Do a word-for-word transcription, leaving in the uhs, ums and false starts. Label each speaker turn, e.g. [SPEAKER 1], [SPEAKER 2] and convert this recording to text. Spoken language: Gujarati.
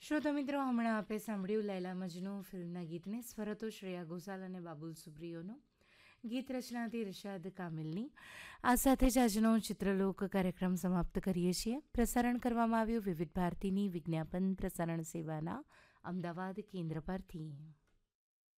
[SPEAKER 1] શ્રોતા મિત્રો, હમણાં આપે સાંભળ્યું લૈલા મજનુ ફિલ્મના ગીતને. સ્વર હતો શ્રેયા ઘોષાલ અને બાબુલ સુપ્રિયોનો. ગીત રચના હતી રશાદ કામિલની. આ સાથે જ આજનો ચિત્રલોક કાર્યક્રમ સમાપ્ત કરીએ છીએ. પ્રસારણ કરવામાં આવ્યું વિવિધ ભારતીની વિજ્ઞાપન પ્રસારણ સેવાના અમદાવાદ કેન્દ્ર પરથી.